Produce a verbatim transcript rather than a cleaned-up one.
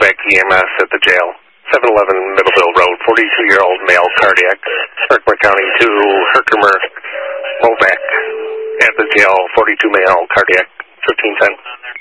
Roback E M S at the jail. seven eleven Middleville Road, forty-two-year-old male, cardiac. Herkimer County to Herkimer Roback at the jail, forty-two male, cardiac, fifteen ten.